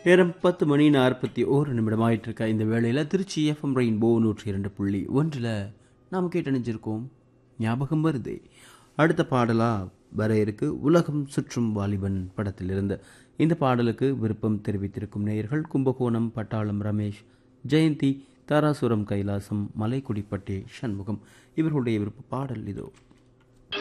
நேரம் 10:41 ஆயிட்டு இருக்க இந்த வேளையில் திருச்சி எஃப்எம் ரெயின்போ 102.1 நாம் கேட்டணிஞ்சிருக்கோம். ஞாபகம் வருதே. அடுத்த பாடலாக வர இருக்கு உலகம் சுற்றும் வாலிபன் படத்திலிருந்து. இந்த பாடலுக்கு விருப்பம் தெரிவித்திருக்கும் நேயர்கள் கும்பகோணம் பட்டாளம் ரமேஷ், ஜெயந்தி, தாராசுரம் கைலாசம், மலைக்குடிப்பட்டி சண்முகம். இவர்களுடைய விருப்ப பாடல் இதோ.